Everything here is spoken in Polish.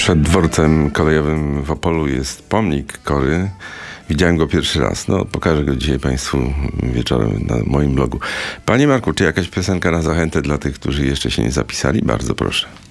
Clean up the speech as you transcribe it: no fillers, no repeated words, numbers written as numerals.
Przed dworcem kolejowym w Opolu jest pomnik Kory. Widziałem go pierwszy raz. Pokażę go dzisiaj Państwu wieczorem na moim blogu. Panie Marku, czy jakaś piosenka na zachętę dla tych, którzy jeszcze się nie zapisali? Bardzo proszę.